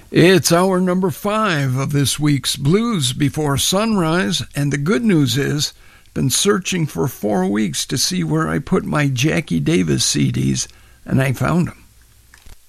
It's hour number 5 of this week's Blues Before Sunrise, and the good news is, been searching for 4 weeks to see where I put my Jackie Davis CDs, and I found them.